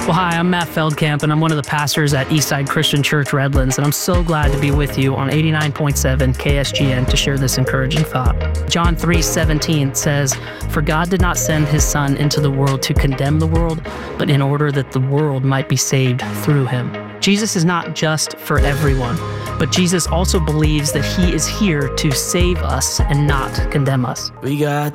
Well, hi, I'm Matt Feldkamp, and I'm one of the pastors at Eastside Christian Church Redlands, and I'm so glad to be with you on 89.7 KSGN to share this encouraging thought. John 3:17 says, "For God did not send his Son into the world to condemn the world, but in order that the world might be saved through him." Jesus is not just for everyone, but Jesus also believes that he is here to save us and not condemn us. We got